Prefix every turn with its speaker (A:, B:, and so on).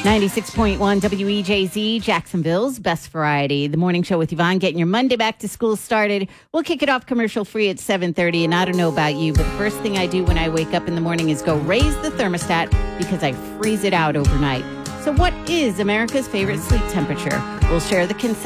A: 96.1 WEJZ, Jacksonville's best variety. The morning show with Yvonne, getting your Monday back to school started. We'll kick it off commercial free at 7:30. And I don't know about you, but the first thing I do when I wake up in the morning is go raise the thermostat because I freeze it out overnight. So what is America's favorite sleep temperature? We'll share the consensus